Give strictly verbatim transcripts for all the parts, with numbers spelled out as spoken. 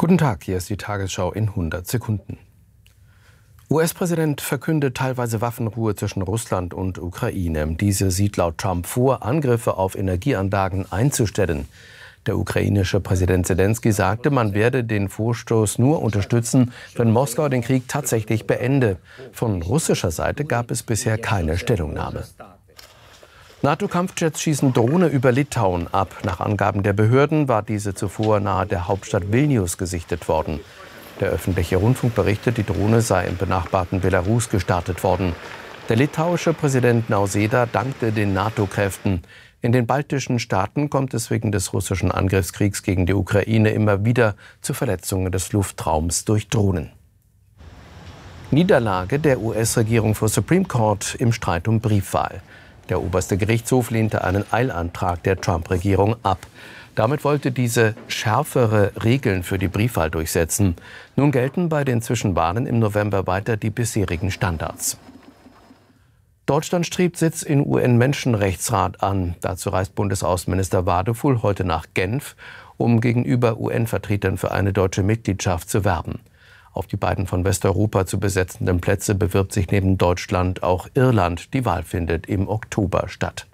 Guten Tag, hier ist die Tagesschau in hundert Sekunden. U S-Präsident verkündet teilweise Waffenruhe zwischen Russland und Ukraine. Diese sieht laut Trump vor, Angriffe auf Energieanlagen einzustellen. Der ukrainische Präsident Selenskyj sagte, man werde den Vorstoß nur unterstützen, wenn Moskau den Krieg tatsächlich beende. Von russischer Seite gab es bisher keine Stellungnahme. NATO-Kampfjets schießen Drohne über Litauen ab. Nach Angaben der Behörden war diese zuvor nahe der Hauptstadt Vilnius gesichtet worden. Der öffentliche Rundfunk berichtet, die Drohne sei im benachbarten Belarus gestartet worden. Der litauische Präsident Nausėda dankte den NATO-Kräften. In den baltischen Staaten kommt es wegen des russischen Angriffskriegs gegen die Ukraine immer wieder zu Verletzungen des Luftraums durch Drohnen. Niederlage der U S-Regierung vor Supreme Court im Streit um Briefwahl. Der oberste Gerichtshof lehnte einen Eilantrag der Trump-Regierung ab. Damit wollte diese schärfere Regeln für die Briefwahl durchsetzen. Nun gelten bei den Zwischenwahlen im November weiter die bisherigen Standards. Deutschland strebt Sitz im U N-Menschenrechtsrat an. Dazu reist Bundesaußenminister Wadefuhl heute nach Genf, um gegenüber U N-Vertretern für eine deutsche Mitgliedschaft zu werben. Auf die beiden von Westeuropa zu besetzenden Plätze bewirbt sich neben Deutschland auch Irland. Die Wahl findet im Oktober statt.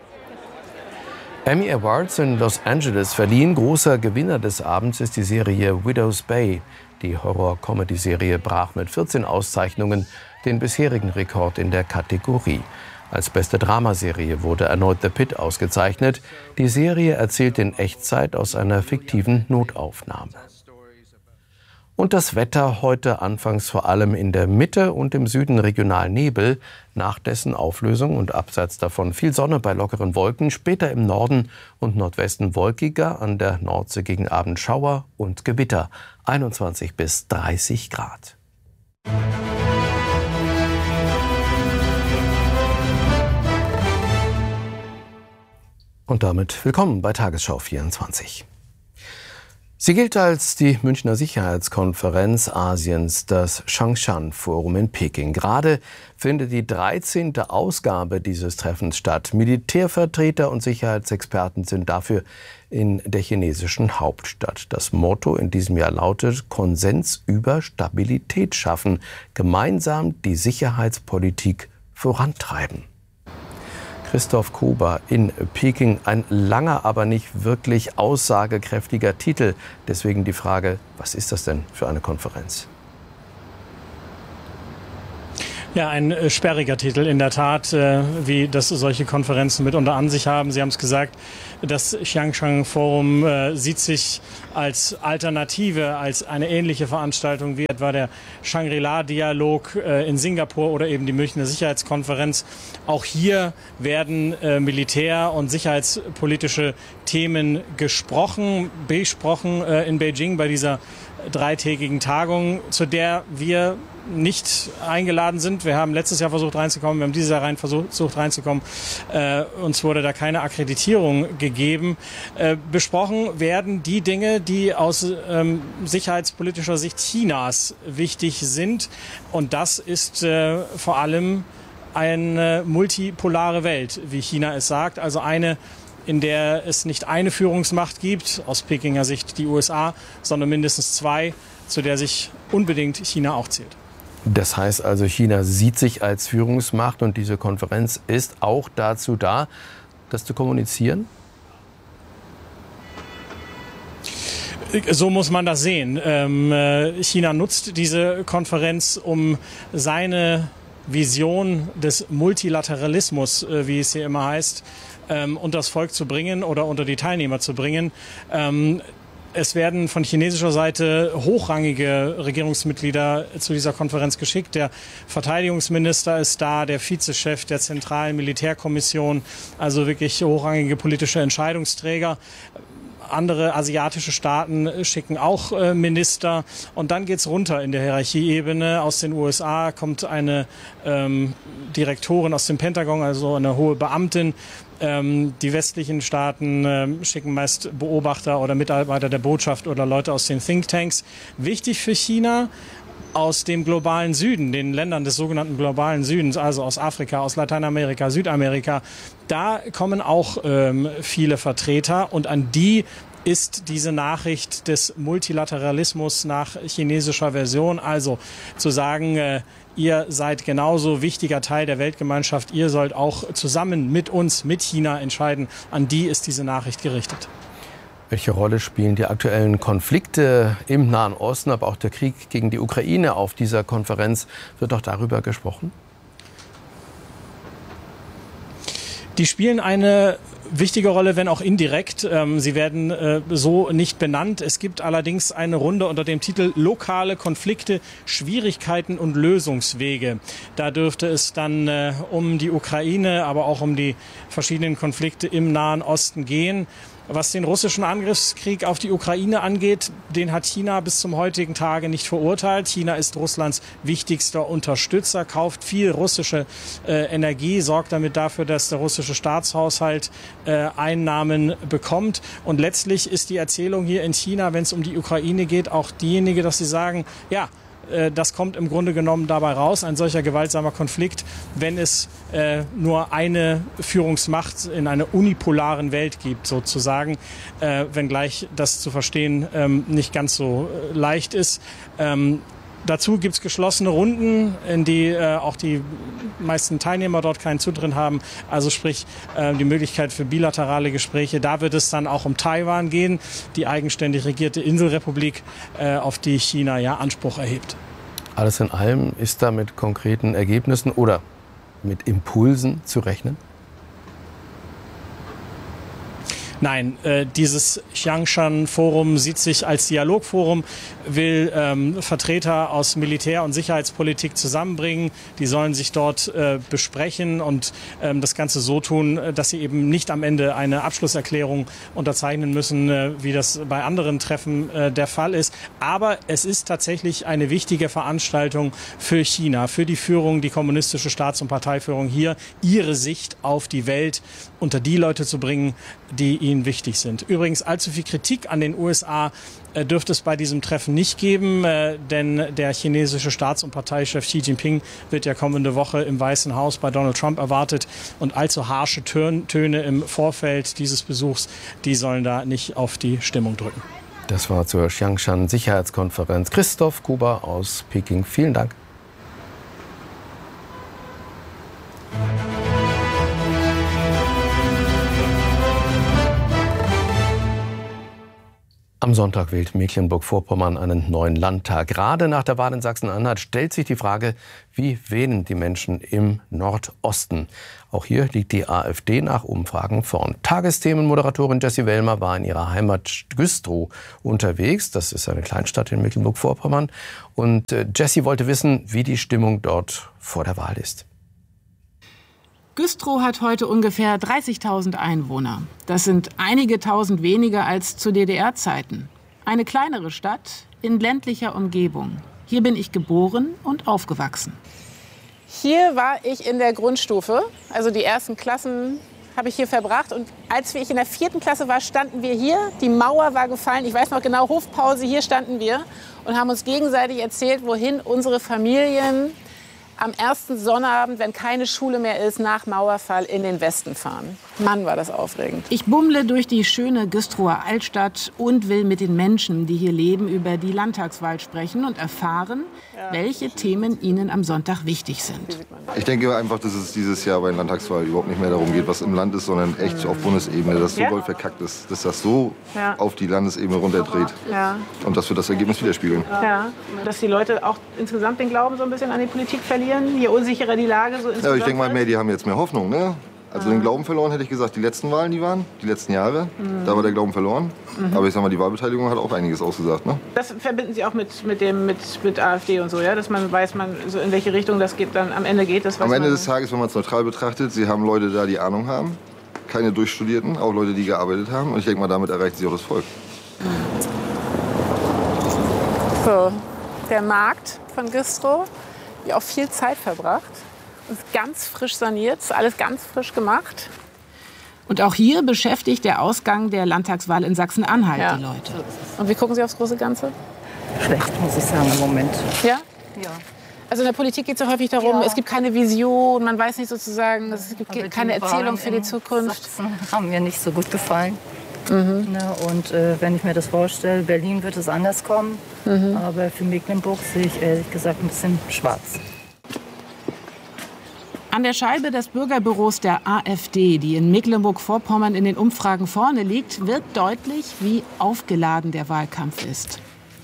Emmy Awards in Los Angeles verliehen. Großer Gewinner des Abends ist die Serie Widow's Bay. Die Horror-Comedy-Serie brach mit vierzehn Auszeichnungen den bisherigen Rekord in der Kategorie. Als beste Dramaserie wurde erneut The Pitt ausgezeichnet. Die Serie erzählt in Echtzeit aus einer fiktiven Notaufnahme. Und das Wetter heute anfangs vor allem in der Mitte und im Süden regional Nebel, nach dessen Auflösung und abseits davon viel Sonne bei lockeren Wolken, später im Norden und Nordwesten wolkiger, an der Nordsee gegen Abend Schauer und Gewitter, einundzwanzig bis dreißig Grad. Und damit willkommen bei Tagesschau vierundzwanzig. Sie gilt als die Münchner Sicherheitskonferenz Asiens, das Zhongshan-Forum in Peking. Gerade findet die dreizehnte Ausgabe dieses Treffens statt. Militärvertreter und Sicherheitsexperten sind dafür in der chinesischen Hauptstadt. Das Motto in diesem Jahr lautet: Konsens über Stabilität schaffen, gemeinsam die Sicherheitspolitik vorantreiben. Christoph Kober in Peking. Ein langer, aber nicht wirklich aussagekräftiger Titel. Deswegen die Frage, was ist das denn für eine Konferenz? Ja, ein äh, sperriger Titel in der Tat, äh, wie das solche Konferenzen mitunter an sich haben. Sie haben es gesagt, das Zhongshan-Forum äh, sieht sich als Alternative, als eine ähnliche Veranstaltung wie etwa der Shangri-La-Dialog äh, in Singapur oder eben die Münchner Sicherheitskonferenz. Auch hier werden äh, militär- und sicherheitspolitische Themen gesprochen, besprochen äh, in Beijing bei dieser dreitägigen Tagung, zu der wir nicht eingeladen sind. Wir haben letztes Jahr versucht reinzukommen, wir haben dieses Jahr rein versucht reinzukommen. Äh, uns wurde da keine Akkreditierung gegeben. Äh, besprochen werden die Dinge, die aus ähm, sicherheitspolitischer Sicht Chinas wichtig sind. Und das ist äh, vor allem eine multipolare Welt, wie China es sagt. Also eine, in der es nicht eine Führungsmacht gibt, aus Pekinger Sicht die U S A, sondern mindestens zwei, zu der sich unbedingt China auch zählt. Das heißt also, China sieht sich als Führungsmacht und diese Konferenz ist auch dazu da, das zu kommunizieren? So muss man das sehen. China nutzt diese Konferenz, um seine Vision des Multilateralismus, wie es hier immer heißt, unter das Volk zu bringen oder unter die Teilnehmer zu bringen. Es werden von chinesischer Seite hochrangige Regierungsmitglieder zu dieser Konferenz geschickt. Der Verteidigungsminister ist da, der Vizechef der Zentralen Militärkommission, also wirklich hochrangige politische Entscheidungsträger. Andere asiatische Staaten schicken auch äh, Minister. Und dann geht's runter in der Hierarchieebene. Aus den U S A kommt eine ähm, Direktorin aus dem Pentagon, also eine hohe Beamtin. Ähm, die westlichen Staaten ähm, schicken meist Beobachter oder Mitarbeiter der Botschaft oder Leute aus den Thinktanks. Wichtig für China: aus dem globalen Süden, den Ländern des sogenannten globalen Südens, also aus Afrika, aus Lateinamerika, Südamerika, da kommen auch ähm, viele Vertreter und an die ist diese Nachricht des Multilateralismus nach chinesischer Version. Also zu sagen, äh, ihr seid genauso wichtiger Teil der Weltgemeinschaft, ihr sollt auch zusammen mit uns, mit China entscheiden. An die ist diese Nachricht gerichtet. Welche Rolle spielen die aktuellen Konflikte im Nahen Osten, aber auch der Krieg gegen die Ukraine auf dieser Konferenz? Wird auch darüber gesprochen? Die spielen eine wichtige Rolle, wenn auch indirekt. Sie werden äh, so nicht benannt. Es gibt allerdings eine Runde unter dem Titel Lokale Konflikte, Schwierigkeiten und Lösungswege. Da dürfte es dann äh, um die Ukraine, aber auch um die verschiedenen Konflikte im Nahen Osten gehen. Was den russischen Angriffskrieg auf die Ukraine angeht, den hat China bis zum heutigen Tage nicht verurteilt. China ist Russlands wichtigster Unterstützer, kauft viel russische äh, Energie, sorgt damit dafür, dass der russische Staatshaushalt äh, Einnahmen bekommt. Und letztlich ist die Erzählung hier in China, wenn es um die Ukraine geht, auch diejenige, dass sie sagen, ja, das kommt im Grunde genommen dabei raus, ein solcher gewaltsamer Konflikt, wenn es äh, nur eine Führungsmacht in einer unipolaren Welt gibt, sozusagen, äh, wenngleich das zu verstehen ähm, nicht ganz so äh, leicht ist. Ähm, Dazu gibt es geschlossene Runden, in die äh, auch die meisten Teilnehmer dort keinen Zutritt haben. Also sprich äh, die Möglichkeit für bilaterale Gespräche. Da wird es dann auch um Taiwan gehen, die eigenständig regierte Inselrepublik, äh, auf die China ja Anspruch erhebt. Alles in allem ist da mit konkreten Ergebnissen oder mit Impulsen zu rechnen? Nein, äh, dieses Xiangshan-Forum sieht sich als Dialogforum, will ähm, Vertreter aus Militär- und Sicherheitspolitik zusammenbringen. Die sollen sich dort äh, besprechen und ähm, das Ganze so tun, dass sie eben nicht am Ende eine Abschlusserklärung unterzeichnen müssen, äh, wie das bei anderen Treffen äh, der Fall ist. Aber es ist tatsächlich eine wichtige Veranstaltung für China, für die Führung, die kommunistische Staats- und Parteiführung hier, ihre Sicht auf die Welt unter die Leute zu bringen, die ihnen wichtig sind. Übrigens, allzu viel Kritik an den U S A äh, dürfte es bei diesem Treffen nicht geben, äh, denn der chinesische Staats- und Parteichef Xi Jinping wird ja kommende Woche im Weißen Haus bei Donald Trump erwartet und allzu harsche Tön- Töne im Vorfeld dieses Besuchs, die sollen da nicht auf die Stimmung drücken. Das war zur Xiangshan-Sicherheitskonferenz Christoph Kuber aus Peking. Vielen Dank. Am Sonntag wählt Mecklenburg-Vorpommern einen neuen Landtag. Gerade nach der Wahl in Sachsen-Anhalt stellt sich die Frage, wie wählen die Menschen im Nordosten? Auch hier liegt die AfD nach Umfragen vorn. Tagesthemenmoderatorin Jessie Wellmer war in ihrer Heimat Güstrow unterwegs. Das ist eine Kleinstadt in Mecklenburg-Vorpommern. Und Jessie wollte wissen, wie die Stimmung dort vor der Wahl ist. Güstrow hat heute ungefähr dreißigtausend Einwohner. Das sind einige tausend weniger als zu D D R-Zeiten. Eine kleinere Stadt in ländlicher Umgebung. Hier bin ich geboren und aufgewachsen. Hier war ich in der Grundstufe, also die ersten Klassen habe ich hier verbracht. Und als ich in der vierten Klasse war, standen wir hier. Die Mauer war gefallen. Ich weiß noch genau, Hofpause, hier standen wir und haben uns gegenseitig erzählt, wohin unsere Familien am ersten Sonnabend, wenn keine Schule mehr ist, nach Mauerfall in den Westen fahren. Mann, war das aufregend. Ich bummle durch die schöne Güstrower Altstadt und will mit den Menschen, die hier leben, über die Landtagswahl sprechen und erfahren, ja, welche Themen ihnen am Sonntag wichtig sind. Ich denke einfach, dass es dieses Jahr bei der Landtagswahl überhaupt nicht mehr darum geht, was im Land ist, sondern echt auf Bundesebene, dass so ja? doll verkackt ist, dass das so ja. auf die Landesebene runterdreht. Ja. Und dass wir das Ergebnis widerspiegeln. Ja. Dass die Leute auch insgesamt den Glauben so ein bisschen an die Politik verlieren, je unsicherer die Lage so insgesamt. Ja, ich denke mal, mehr, die haben jetzt mehr Hoffnung, ne? Also den Glauben verloren, hätte ich gesagt, die letzten Wahlen, die waren, die letzten Jahre, mhm. da war der Glauben verloren. Mhm. Aber ich sag mal, die Wahlbeteiligung hat auch einiges ausgesagt, ne? Das verbinden Sie auch mit, mit, dem, mit, mit AfD und so, ja? Dass man weiß, man, so in welche Richtung das geht, dann am Ende geht. Das weiß am Ende man. des Tages, wenn man es neutral betrachtet, Sie haben Leute da, die Ahnung haben, keine Durchstudierten, auch Leute, die gearbeitet haben. Und ich denke mal, damit erreicht Sie auch das Volk. So, der Markt von Güstrow, die auch viel Zeit verbracht. Ist ganz frisch saniert, ist alles ganz frisch gemacht. Und auch hier beschäftigt der Ausgang der Landtagswahl in Sachsen-Anhalt ja. die Leute. Und wie gucken Sie aufs große Ganze? Schlecht, muss ich sagen, im Moment. Ja? Ja. Also in der Politik geht es ja häufig darum, ja. es gibt keine Vision, man weiß nicht sozusagen, es gibt Aber keine Erzählung für die Zukunft. Sachsen haben mir nicht so gut gefallen. Mhm. Na, und äh, wenn ich mir das vorstelle, Berlin wird es anders kommen. Mhm. Aber für Mecklenburg sehe ich ehrlich gesagt ein bisschen schwarz. An der Scheibe des Bürgerbüros der AfD, die in Mecklenburg-Vorpommern in den Umfragen vorne liegt, wird deutlich, wie aufgeladen der Wahlkampf ist.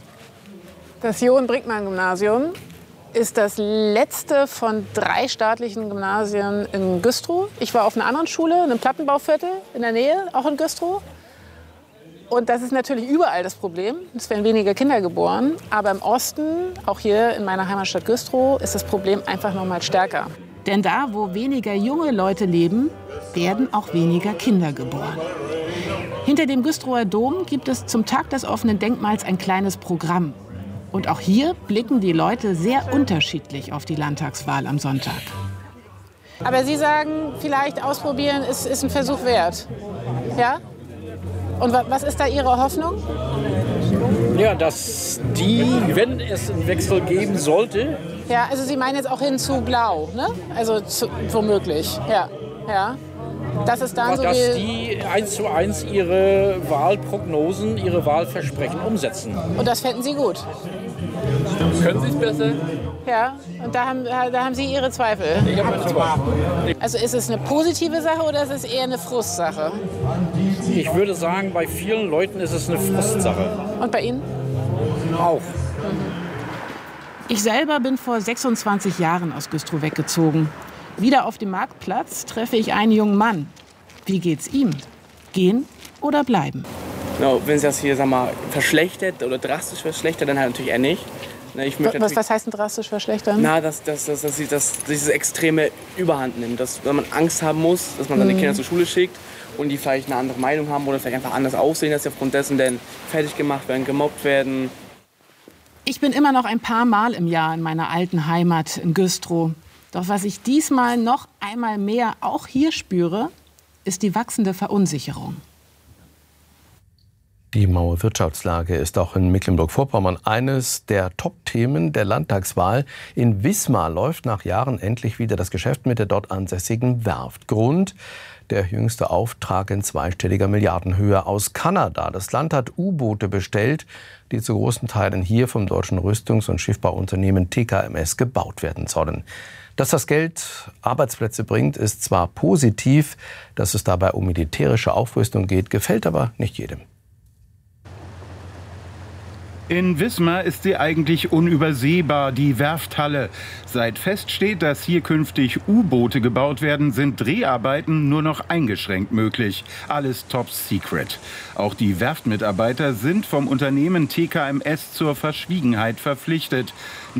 Das Johann-Brinkmann-Gymnasium ist das letzte von drei staatlichen Gymnasien in Güstrow. Ich war auf einer anderen Schule, in einem Plattenbauviertel in der Nähe, auch in Güstrow. Und das ist natürlich überall das Problem. Es werden weniger Kinder geboren. Aber im Osten, auch hier in meiner Heimatstadt Güstrow, ist das Problem einfach noch mal stärker. Denn da, wo weniger junge Leute leben, werden auch weniger Kinder geboren. Hinter dem Güstrower Dom gibt es zum Tag des offenen Denkmals ein kleines Programm. Und auch hier blicken die Leute sehr unterschiedlich auf die Landtagswahl am Sonntag. Aber Sie sagen, vielleicht ausprobieren ist, ist ein Versuch wert. Ja? Und was ist da Ihre Hoffnung? Ja, dass die, wenn es einen Wechsel geben sollte. Ja, also Sie meinen jetzt auch hin zu Blau, ne? Also zu, womöglich, ja. ja. Das ist dann so dass wie die eins zu eins ihre Wahlprognosen, ihre Wahlversprechen umsetzen. Und das fänden Sie gut? Können Sie es besser? Ja, und da haben, da haben Sie Ihre Zweifel? Ich habe meine Zweifel. Also ist es eine positive Sache oder ist es eher eine Frustsache? Ich würde sagen, bei vielen Leuten ist es eine Frustsache. Und bei Ihnen? Auch. Ich selber bin vor sechsundzwanzig Jahren aus Güstrow weggezogen. Wieder auf dem Marktplatz treffe ich einen jungen Mann. Wie geht's ihm? Gehen oder bleiben? No, wenn es das hier, sag mal, verschlechtert oder drastisch verschlechtert, dann halt natürlich eher nicht. Ich was, natürlich, was heißt denn drastisch verschlechtern? Na, dass, dass, dass, dass, dass, dass dieses extreme Überhand nimmt. Dass man Angst haben muss, dass man seine mhm. Kinder zur Schule schickt und die vielleicht eine andere Meinung haben oder vielleicht einfach anders aussehen, dass sie aufgrund dessen dann fertig gemacht werden, gemobbt werden. Ich bin immer noch ein paar Mal im Jahr in meiner alten Heimat in Güstrow. Doch was ich diesmal noch einmal mehr auch hier spüre, ist die wachsende Verunsicherung. Die maue Wirtschaftslage ist auch in Mecklenburg-Vorpommern eines der Top-Themen der Landtagswahl. In Wismar läuft nach Jahren endlich wieder das Geschäft mit der dort ansässigen Werft. Grund: der jüngste Auftrag in zweistelliger Milliardenhöhe aus Kanada. Das Land hat U-Boote bestellt, die zu großen Teilen hier vom deutschen Rüstungs- und Schiffbauunternehmen T K M S gebaut werden sollen. Dass das Geld Arbeitsplätze bringt, ist zwar positiv. Dass es dabei um militärische Aufrüstung geht, gefällt aber nicht jedem. In Wismar ist sie eigentlich unübersehbar, die Werfthalle. Seit feststeht, dass hier künftig U-Boote gebaut werden, sind Dreharbeiten nur noch eingeschränkt möglich. Alles top secret. Auch die Werftmitarbeiter sind vom Unternehmen T K M S zur Verschwiegenheit verpflichtet.